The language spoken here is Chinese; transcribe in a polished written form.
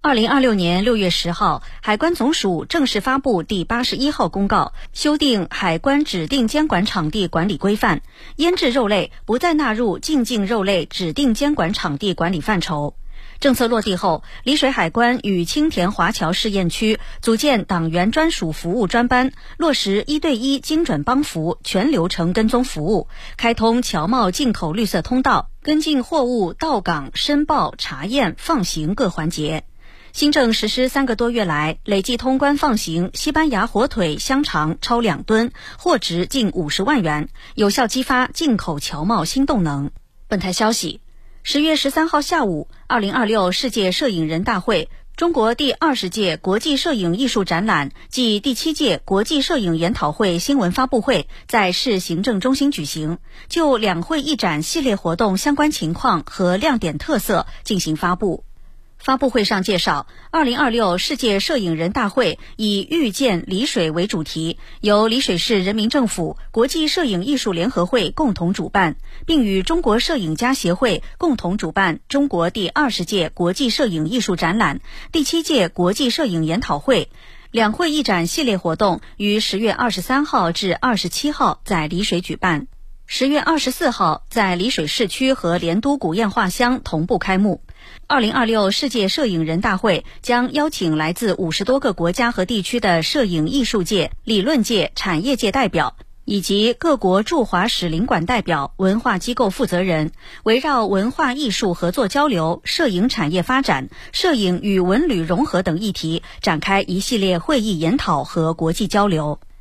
2026年6月10号，海关总署正式发布第81号公告，修订海关指定监管场地管理规范，腌制肉类不再纳入进境肉类指定监管场地管理范畴。政策落地后，丽水海关与青田华侨试验区组建党员专属服务专班，落实1对1精准帮扶全流程跟踪服务，开通侨贸进口绿色通道，跟进货物到港申报、查验、放行各环节。新政实施3个多月来，累计通关放行西班牙火腿、香肠超2吨，货值近50万元，有效激发进口侨贸新动能。本台消息，10月13号下午，2026世界摄影人大会中国第20届国际摄影艺术展览暨第7届国际摄影研讨会新闻发布会在市行政中心举行，就两会一展系列活动相关情况和亮点特色进行发布。发布会上介绍，2026世界摄影人大会以遇见丽水为主题，由丽水市人民政府国际摄影艺术联合会共同主办，并与中国摄影家协会共同主办中国第20届国际摄影艺术展览、第7届国际摄影研讨会。两会一展系列活动于10月23号至27号在丽水举办，10月24号在丽水市区和莲都古堰画乡同步开幕。2026世界摄影人大会将邀请来自50多个国家和地区的摄影艺术界、理论界、产业界代表，以及各国驻华使领馆代表、文化机构负责人，围绕文化艺术合作交流、摄影产业发展、摄影与文旅融合等议题，展开一系列会议研讨和国际交流。